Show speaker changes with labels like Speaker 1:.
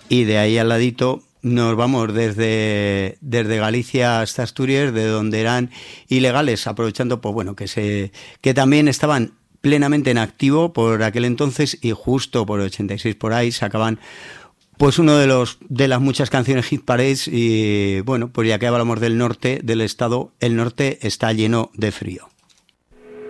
Speaker 1: y de ahí al ladito nos vamos desde Galicia hasta Asturias, de donde eran ilegales, aprovechando, pues bueno, que también estaban plenamente en activo por aquel entonces, y justo por el 86 por ahí sacaban pues uno de las muchas canciones hit parades. Y bueno, pues ya que hablamos del norte del estado, el norte está lleno de frío.